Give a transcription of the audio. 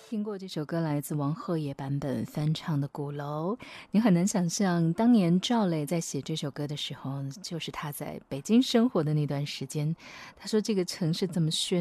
听过这首歌来自王鹤野版本翻唱的《鼓楼》，你很难想象当年赵雷在写这首歌的时候，就是他在北京生活的那段时间。他说这个城市这么喧